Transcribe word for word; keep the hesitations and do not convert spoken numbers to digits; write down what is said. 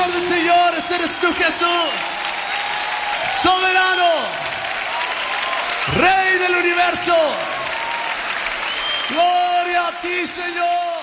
Señor de señores, eres tú, Jesús. Soberano, Rey del universo. Gloria a ti, Señor.